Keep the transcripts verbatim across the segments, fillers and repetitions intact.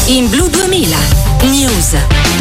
In Blu duemila News.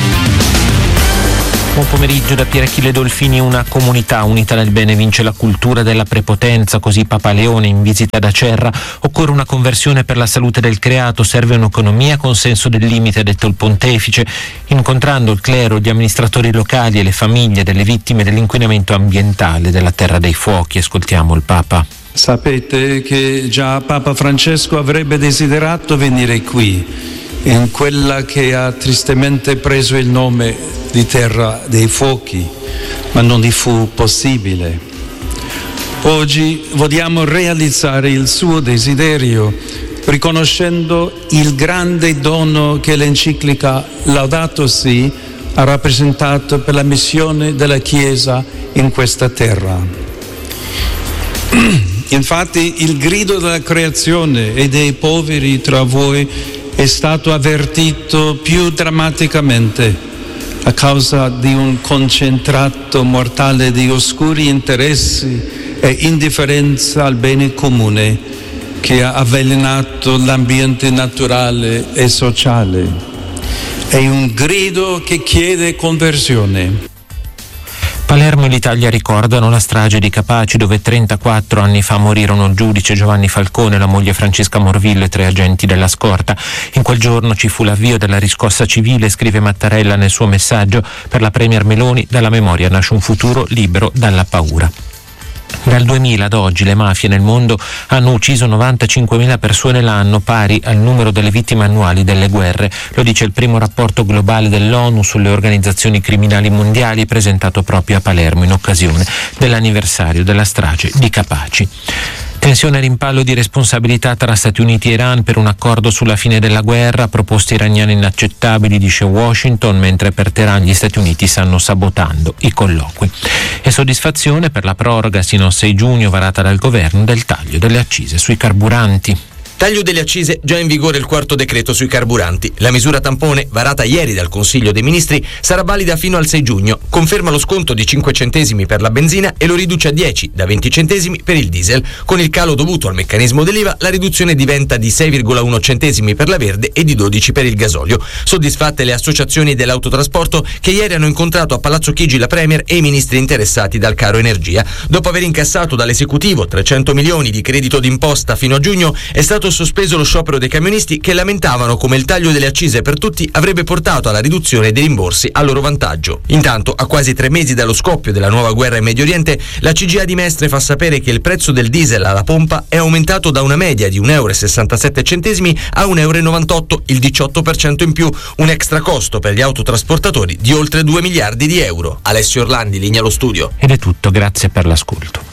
Buon pomeriggio da Pierachille Dolfini. Una comunità unita nel bene vince la cultura della prepotenza, così Papa Leone in visita ad Acerra. Occorre una conversione per la salute del creato, serve un'economia con senso del limite, ha detto il pontefice, incontrando il clero, gli amministratori locali e le famiglie delle vittime dell'inquinamento ambientale della Terra dei Fuochi. Ascoltiamo il Papa. Sapete che già Papa Francesco avrebbe desiderato venire qui, in quella che ha tristemente preso il nome di Terra dei Fuochi, ma non gli fu possibile. Oggi vogliamo realizzare il suo desiderio, riconoscendo il grande dono che l'enciclica Laudato Si ha rappresentato per la missione della Chiesa in questa terra. Infatti il grido della creazione e dei poveri tra voi è stato avvertito più drammaticamente a causa di un concentrato mortale di oscuri interessi e indifferenza al bene comune che ha avvelenato l'ambiente naturale e sociale. È un grido che chiede conversione. Palermo e l'Italia ricordano la strage di Capaci, dove trentaquattro anni fa morirono il giudice Giovanni Falcone, la moglie Francesca Morvillo e tre agenti della scorta. In quel giorno ci fu l'avvio della riscossa civile, scrive Mattarella nel suo messaggio. Per la Premier Meloni, dalla memoria nasce un futuro libero dalla paura. Dal duemila ad oggi le mafie nel mondo hanno ucciso novantacinquemila persone l'anno, pari al numero delle vittime annuali delle guerre. Lo dice il primo rapporto globale dell'ONU sulle organizzazioni criminali mondiali, presentato proprio a Palermo in occasione dell'anniversario della strage di Capaci. Tensione e rimpallo di responsabilità tra Stati Uniti e Iran per un accordo sulla fine della guerra, proposte iraniane inaccettabili, dice Washington, mentre per Teheran gli Stati Uniti stanno sabotando i colloqui. E soddisfazione per la proroga sino al sei giugno varata dal governo del taglio delle accise sui carburanti. Taglio delle accise, già in vigore il quarto decreto sui carburanti. La misura tampone, varata ieri dal Consiglio dei Ministri, sarà valida fino al sei giugno. Conferma lo sconto di cinque centesimi per la benzina e lo riduce a dieci, da venti centesimi per il diesel. Con il calo dovuto al meccanismo dell'I V A, la riduzione diventa di sei virgola uno centesimi per la verde e di dodici per il gasolio. Soddisfatte le associazioni dell'autotrasporto, che ieri hanno incontrato a Palazzo Chigi la Premier e i ministri interessati dal caro energia. Dopo aver incassato dall'esecutivo trecento milioni di credito d'imposta fino a giugno, è stato sospeso lo sciopero dei camionisti, che lamentavano come il taglio delle accise per tutti avrebbe portato alla riduzione dei rimborsi a loro vantaggio. Intanto, a quasi tre mesi dallo scoppio della nuova guerra in Medio Oriente, la C G A di Mestre fa sapere che il prezzo del diesel alla pompa è aumentato da una media di un euro e sessantasette centesimi a un euro e novantotto, il diciotto per cento in più, un extra costo per gli autotrasportatori di oltre due miliardi di euro. Alessio Orlandi, linea allo studio. Ed è tutto, grazie per l'ascolto.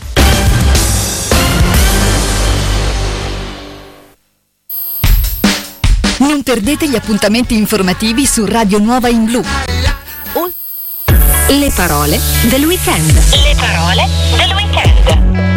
Non perdete gli appuntamenti informativi su Radio Nuova in Blu. Le parole del weekend. Le parole del weekend.